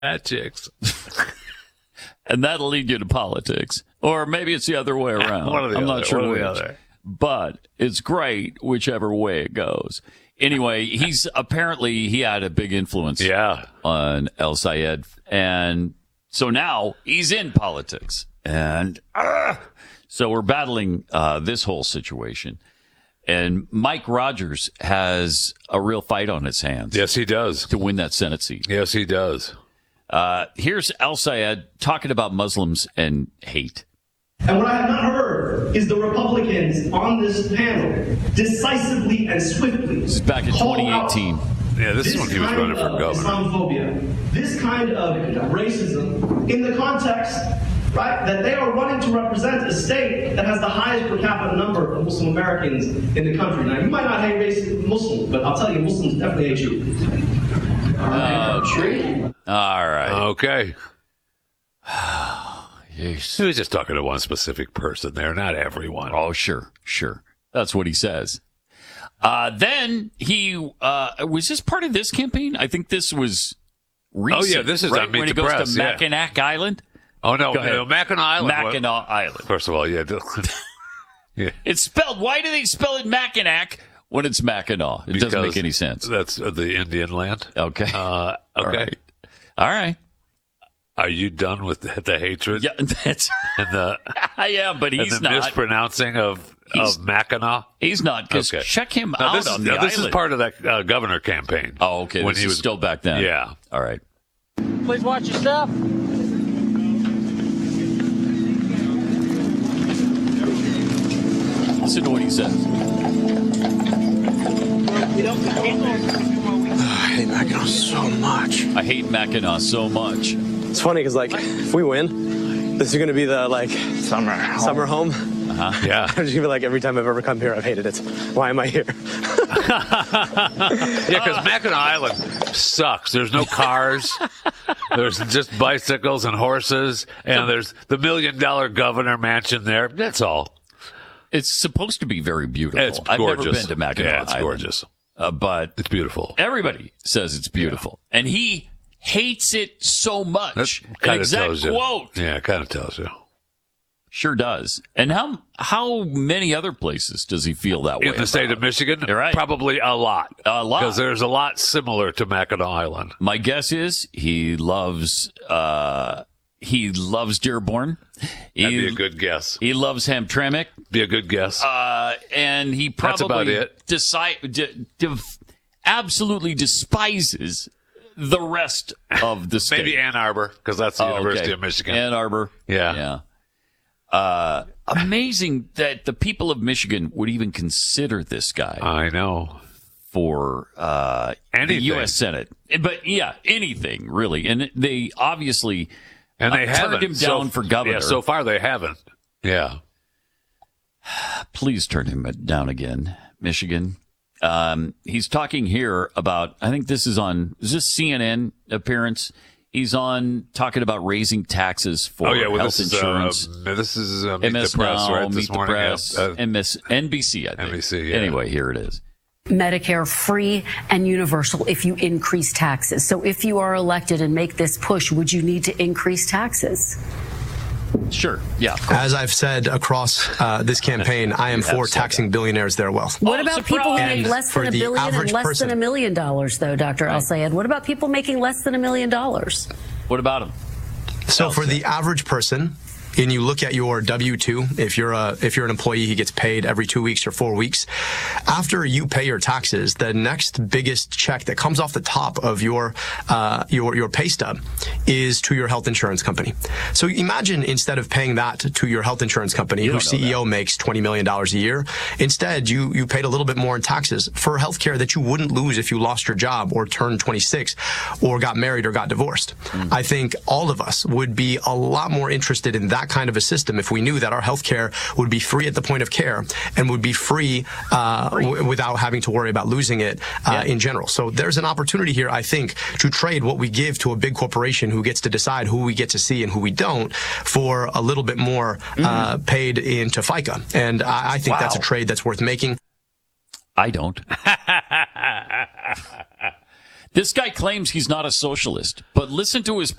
Fat chicks. And that'll lead you to politics. Or maybe it's the other way around. I'm not sure which. But it's great whichever way it goes. Anyway, he had a big influence on El Sayed. And so now he's in politics. And so we're battling this whole situation. And Mike Rogers has a real fight on his hands. Yes, he does. To win that Senate seat. Yes, he does. Here's El Sayed talking about Muslims and hate. And what I have not heard is the Republicans on this panel decisively and swiftly. This is back in 2018. Yeah, this is when he was running for governor. Islamophobia, this kind of racism in the context, right, that they are running to represent a state that has the highest per capita number of Muslim Americans in the country. Now, you might not hate racist Muslims, but I'll tell you, Muslims definitely hate you. All right. Okay. He was just talking to one specific person there, not everyone. Oh, sure. That's what he says. Then he was this part of this campaign? I think this was recent. Oh, yeah, this is right? on Meet when the he goes Press, to Mackinac Island. Oh, no, Mackinac Island. Mackinac Island. First of all, yeah. It's spelled, why do they spell it Mackinac when it's Mackinac? It doesn't make any sense. That's the Indian land. Okay. Okay. All right. Are you done with the hatred? Yeah, that's. I am, but he's and the not. mispronouncing of Mackinac? He's not, because check him now, out on the island. This is part of that governor campaign. Oh, okay. When this he is was still back then. Yeah. All right. Please watch your step. Listen to what he says. I hate Mackinac so much. I hate Mackinac so much. It's funny because, if we win, this is going to be the, summer home. Uh-huh. Yeah. I'm just going to be like, every time I've ever come here, I've hated it. Why am I here? Yeah, because Mackinac Island sucks. There's no cars. There's just bicycles and horses. And there's the $1 million governor mansion there. That's all. It's supposed to be very beautiful. It's gorgeous. I've never been to Mackinac Yeah, it's Island. gorgeous. But it's beautiful. Everybody says it's beautiful. Yeah. And he hates it so much. That kind of tells you. Quote. Yeah, it kind of tells you. Sure does. And how many other places does he feel that way in the state of Michigan? Right. Probably a lot. A lot. Because there's a lot similar to Mackinac Island. My guess is he loves Dearborn. That'd be a good guess. He loves Hamtramck. Be a good guess. And he probably absolutely despises the rest of the state. Maybe Ann Arbor, because that's the University of Michigan. Ann Arbor. Yeah. Amazing that the people of Michigan would even consider this guy. I know. For the U.S. Senate. But, yeah, anything, really. And they obviously they turned him down for governor. Yeah, so far they haven't. Yeah. Please turn him down again, Michigan. He's talking here about, I think this is this CNN appearance? He's on talking about raising taxes for health insurance. This is Meet MS the Press, Now, right? Meet This the morning. Press, NBC, I think. NBC, yeah. Anyway, here it is. Medicare free and universal if you increase taxes. So if you are elected and make this push, would you need to increase taxes? Sure. Yeah. As I've said across this campaign, I am for taxing billionaires their wealth. What about people who make less than $1 billion and less than $1 million, though, Dr. El Sayed? What about people making less than $1 million? What about them? So for the average person, and you look at your W-2, if you're an employee, he gets paid every 2 weeks or 4 weeks. After you pay your taxes, the next biggest check that comes off the top of your pay stub is to your health insurance company. So imagine instead of paying that to your health insurance company, whose CEO makes $20 million a year, instead you paid a little bit more in taxes for health care that you wouldn't lose if you lost your job or turned 26 or got married or got divorced. I think all of us would be a lot more interested in that kind of a system if we knew that our health care would be free at the point of care and would be free without having to worry about losing it in general. So there's an opportunity here, I think, to trade what we give to a big corporation who gets to decide who we get to see and who we don't for a little bit more paid into FICA. And I think that's a trade that's worth making. I don't. This guy claims he's not a socialist, but listen to his